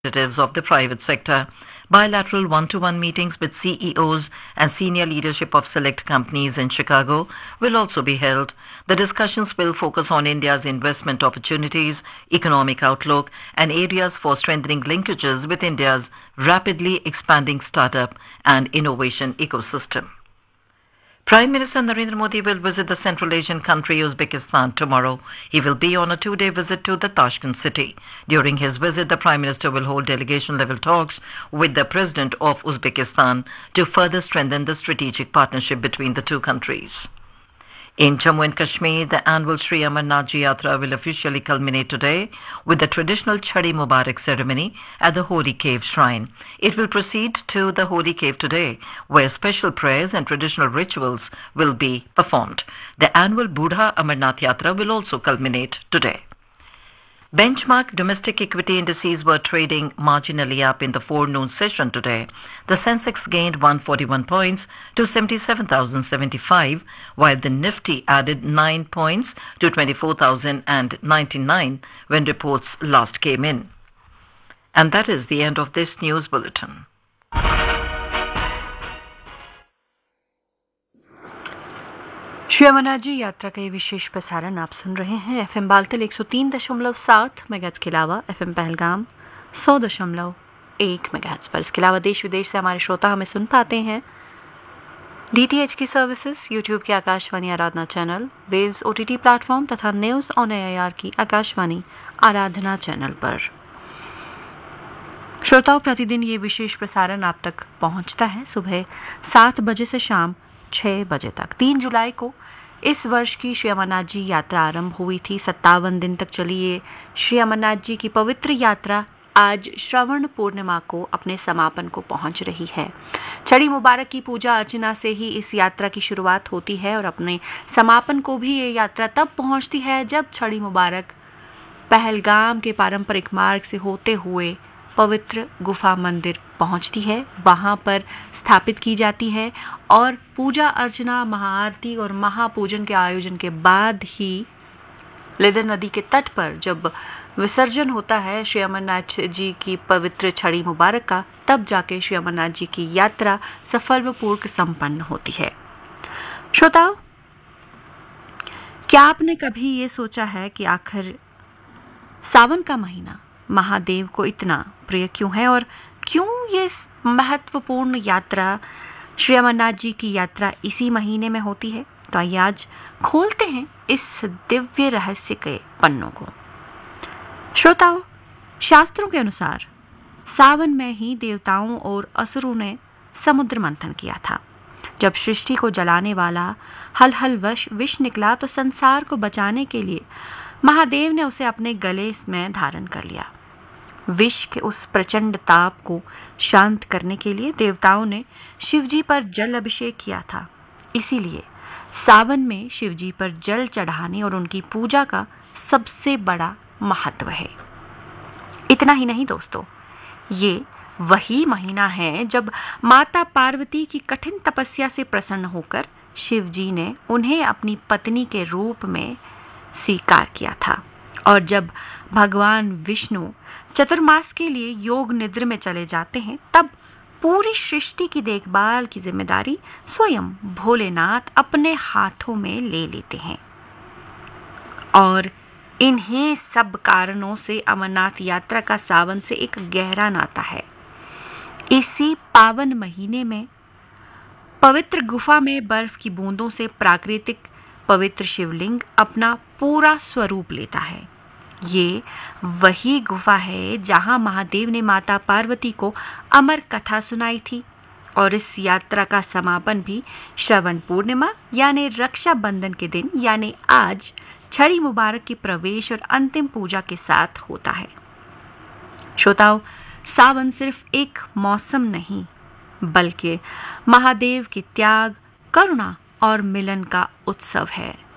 representatives of the private sector. Bilateral one-to-one meetings with CEOs and senior leadership of select companies in Chicago will also be held. The discussions will focus on India's investment opportunities, economic outlook, and areas for strengthening linkages with India's rapidly expanding startup and innovation ecosystem. Prime Minister Narendra Modi will visit the Central Asian country Uzbekistan tomorrow. He will be on a two-day visit to the Tashkent city. During his visit, the Prime Minister will hold delegation-level talks with the President of Uzbekistan to further strengthen the strategic partnership between the two countries. In Jammu and Kashmir, the annual Sri Amarnath Ji Yatra will officially culminate today with the traditional Chhadi Mubarak ceremony at the Holy Cave Shrine. It will proceed to the Holy Cave today, where special prayers and traditional rituals will be performed. The annual Budha Amarnath Yatra will also culminate today. Benchmark domestic equity indices were trading marginally up in the forenoon session today. The Sensex gained 141 points to 77,075, while the Nifty added 9 points to 24,099 when reports last came in. And that is the end of this news bulletin. Shri Amarnath ji यात्रा का ये विशेष प्रसारण आप सुन रहे हैं FM Baltal 103.7 megahertz के अलावा FM Pahalgam 100.1 megahertz पर। इसके अलावा देश विदेश से हमारे श्रोता हमें सुन पाते हैं डीटीएच की सर्विसेज, यूट्यूब के आकाशवाणी आराधना चैनल, वेव्स ओटीटी प्लेटफॉर्म तथा न्यूज़ ऑन एआईआर की आकाशवाणी आराधना चैनल पर। श्रोताओं, प्रतिदिन ये विशेष प्रसारण आप तक पहुंचता है सुबह 7 बजे से शाम 6 बजे तक। 3 जुलाई को इस वर्ष की श्री अमरनाथ जी यात्रा आरंभ हुई थी। 57 दिन तक चली ये श्री अमरनाथ जी की पवित्र यात्रा आज श्रवण पूर्णिमा को अपने समापन को पहुंच रही है। छड़ी मुबारक की पूजा अर्चना से ही इस यात्रा की शुरुआत होती है और अपने समापन को भी ये यात्रा तब पहुंचती है जब छड़ी मुबारक पहलगाम के पारंपरिक मार्ग से होते हुए पवित्र गुफा मंदिर पहुंचती है, वहां पर स्थापित की जाती है और पूजा अर्चना, महाआरती और महापूजन के आयोजन के बाद ही लिदर नदी के तट पर जब विसर्जन होता है श्री अमरनाथ जी की पवित्र छड़ी मुबारक का, तब जाके श्री अमरनाथ जी की यात्रा सफलतापूर्वक संपन्न होती है। श्रोताओ, क्या आपने कभी ये सोचा है कि आखिर सावन का महीना महादेव को इतना प्रिय क्यों है और क्यों ये महत्वपूर्ण यात्रा श्री अमरनाथ जी की यात्रा इसी महीने में होती है? तो आइए आज खोलते हैं इस दिव्य रहस्य के पन्नों को। श्रोताओं, शास्त्रों के अनुसार सावन में ही देवताओं और असुरों ने समुद्र मंथन किया था। जब सृष्टि को जलाने वाला हल हल विष निकला तो संसार को बचाने के लिए महादेव ने उसे अपने गले में धारण कर लिया। विष के उस प्रचंड ताप को शांत करने के लिए देवताओं ने शिवजी पर जल अभिषेक किया था। इसीलिए सावन में शिवजी पर जल चढ़ाने और उनकी पूजा का सबसे बड़ा महत्व है। इतना ही नहीं दोस्तों, ये वही महीना है जब माता पार्वती की कठिन तपस्या से प्रसन्न होकर शिवजी ने उन्हें अपनी पत्नी के रूप में स्वीकार किया था और जब भगवान विष्णु चतुर्मास के लिए योग निद्र में चले जाते हैं, तब पूरी सृष्टि की देखभाल की जिम्मेदारी स्वयं भोलेनाथ अपने हाथों में ले लेते हैं। और इन्हीं सब कारणों से अमरनाथ यात्रा का सावन से एक गहरा नाता है। इसी पावन महीने में पवित्र गुफा में बर्फ की बूंदों से प्राकृतिक पवित्र शिवलिंग अपना पूरा स्वरूप लेता है। ये वही गुफा है जहां महादेव ने माता पार्वती को अमर कथा सुनाई थी और इस यात्रा का समापन भी श्रवण पूर्णिमा यानी रक्षाबंधन के दिन यानी आज छड़ी मुबारक की प्रवेश और अंतिम पूजा के साथ होता है। श्रोताओं, सावन सिर्फ एक मौसम नहीं बल्कि महादेव के त्याग, करुणा और मिलन का उत्सव है।